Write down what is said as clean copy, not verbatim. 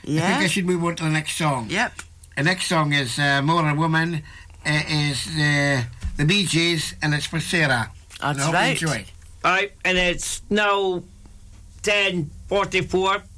I think I should move on to the next song. Yep. The next song is More a Woman. Is the Bee Gees, and it's for Sarah. That's and I hope right. you enjoy it. Right, and it's now 10:44.